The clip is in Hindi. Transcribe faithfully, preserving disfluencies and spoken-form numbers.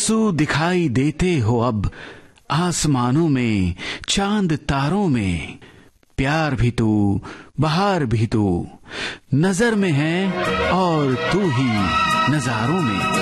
आंसू दिखाई देते हो अब आसमानों में, चांद तारों में। प्यार भी तू, बहार भी तू, नजर में है और तू ही नजारों में।